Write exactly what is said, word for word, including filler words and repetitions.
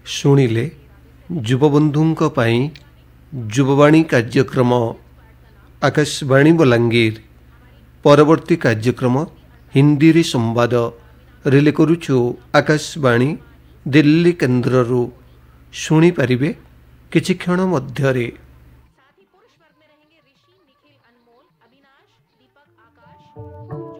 शुणिले युवबंधुंक पाई युववाणी कार्यक्रम आकाशवाणी बलांगीर परवर्ती कार्यक्रम हिंदी रे संवाद रिले करुछु आकाशवाणी दिल्ली केन्द्ररू शुणी पारिबे किछि क्षण मध्यरे।